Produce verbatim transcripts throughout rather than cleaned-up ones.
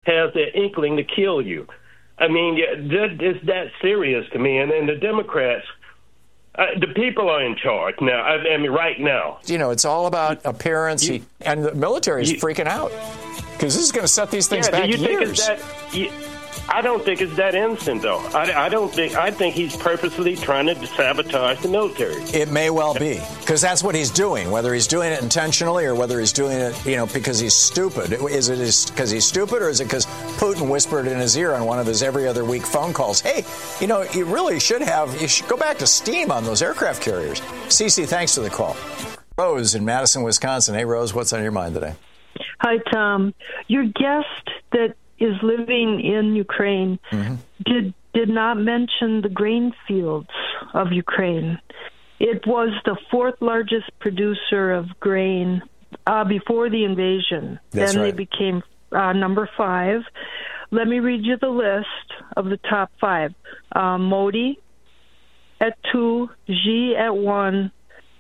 has the inkling to kill you. I mean, that, it's that serious to me. And, and the Democrats, uh, the people are in charge now. I, I mean, right now. You know, it's all about appearance, you, and the military is you, freaking out because this is going to set these things yeah, back do you years. Think it's that, you, I don't think it's that innocent, though. I, I don't think. I think he's purposely trying to sabotage the military. It may well be, because that's what he's doing. Whether he's doing it intentionally or whether he's doing it, you know, because he's stupid. Is it because he's stupid, or is it because Putin whispered in his ear on one of his every other week phone calls, "Hey, you know, you really should have. You should go back to steam on those aircraft carriers." Cece, thanks for the call. Rose in Madison, Wisconsin. Hey, Rose, what's on your mind today? Hi, Tom. Your guest that is living in Ukraine mm-hmm. did did not mention the grain fields of Ukraine. It was the fourth largest producer of grain uh, before the invasion. That's then right. they became uh, number five. Let me read you the list of the top five. Uh, Modi at two, Xi at one,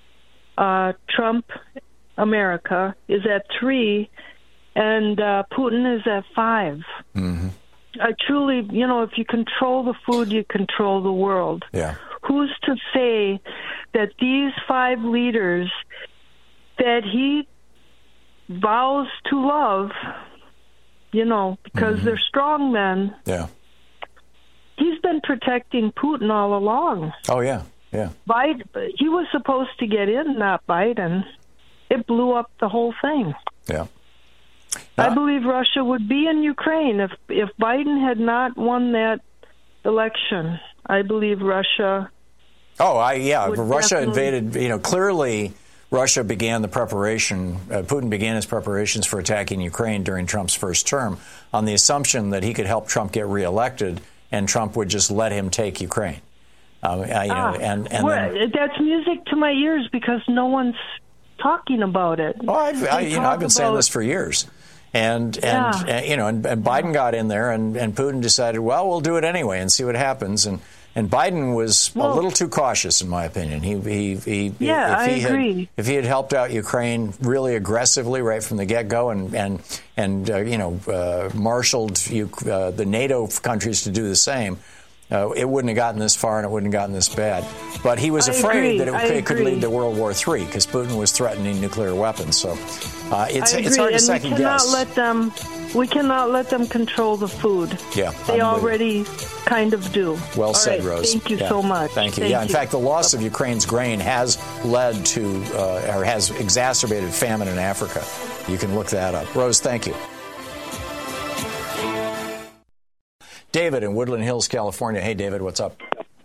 uh, Trump, America, is at three, and uh, Putin is at five. Mm-hmm. I truly, you know, if you control the food, you control the world. Yeah. Who's to say that these five leaders that he vows to love, you know, because mm-hmm. they're strong men. Yeah. He's been protecting Putin all along. Oh, yeah, yeah. Biden, he was supposed to get in, not Biden. It blew up the whole thing. Yeah. I believe Russia would be in Ukraine if if Biden had not won that election. I believe Russia. Oh, I yeah, Russia definitely... invaded. You know, clearly Russia began the preparation. Uh, Putin began his preparations for attacking Ukraine during Trump's first term on the assumption that he could help Trump get reelected, and Trump would just let him take Ukraine. Um, uh, you know, ah, and and well, then, that's music to my ears because no one's talking about it. Oh, I've, I, you know, I've been about... saying this for years. And, and yeah. uh, you know, and, and Biden got in there, and, and Putin decided, well, we'll do it anyway and see what happens. And and Biden was well, a little too cautious, in my opinion. He he, he yeah, if he I agree. Had, if he had helped out Ukraine really aggressively right from the get-go, and and and uh, you know, uh, marshaled uh, the NATO countries to do the same, Uh, it wouldn't have gotten this far, and it wouldn't have gotten this bad. But he was I afraid agree. that it, it could agree. lead to World War Three because Putin was threatening nuclear weapons. So uh, it's I it's hard and to second we cannot guess. Let them, we cannot let them control the food. Yeah, they already kind of do. Well All said, right, Rose. Thank you yeah. so much. Thank you. Thank yeah, in you. fact, the loss of Ukraine's grain has led to uh, or has exacerbated famine in Africa. You can look that up. Rose, thank you. David in Woodland Hills, California. Hey, David, what's up?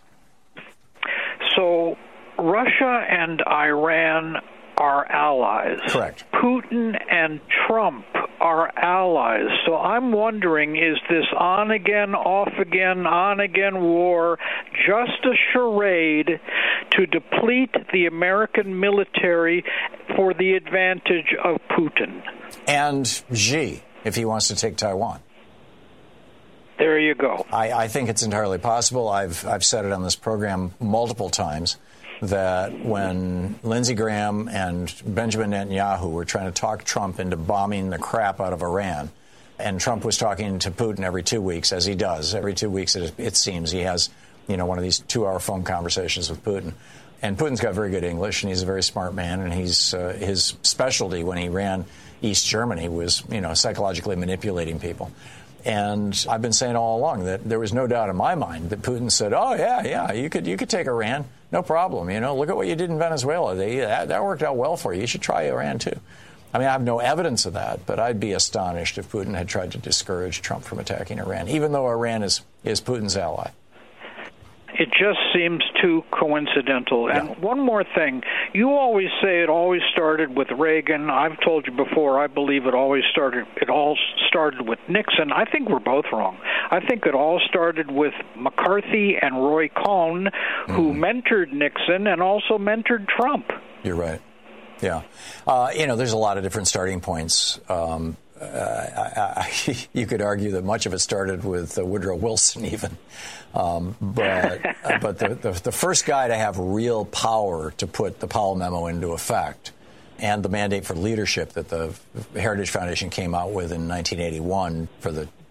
So Russia and Iran are allies. Correct. Putin and Trump are allies. So I'm wondering, is this on-again, off-again, on-again war just a charade to deplete the American military for the advantage of Putin? And Xi, if he wants to take Taiwan. There you go. I, I think it's entirely possible. I've I've said it on this program multiple times that when Lindsey Graham and Benjamin Netanyahu were trying to talk Trump into bombing the crap out of Iran, and Trump was talking to Putin every two weeks, as he does. Every two weeks, it, it seems, he has, you know, one of these two-hour phone conversations with Putin. And Putin's got very good English, and he's a very smart man, and he's uh, his specialty when he ran East Germany was, you know, psychologically manipulating people. And I've been saying all along that there was no doubt in my mind that Putin said, "Oh yeah, yeah, you could you could take Iran, no problem. You know, look at what you did in Venezuela. They, that, that worked out well for you. You should try Iran too." I mean, I have no evidence of that, but I'd be astonished if Putin had tried to discourage Trump from attacking Iran, even though Iran is is Putin's ally. It just seems too coincidental. And yeah. one more thing. You always say it always started with Reagan. I've told you before, I believe it always started, it all started with Nixon. I think we're both wrong. I think it all started with McCarthy and Roy Cohn, who mm. mentored Nixon and also mentored Trump. You're right. Yeah. Uh, you know, there's a lot of different starting points. Um, uh, I, I, you could argue that much of it started with uh, Woodrow Wilson even. Um, but uh, but the, the, the first guy to have real power to put the Powell Memo into effect and the mandate for leadership that the Heritage Foundation came out with in nineteen eighty-one for the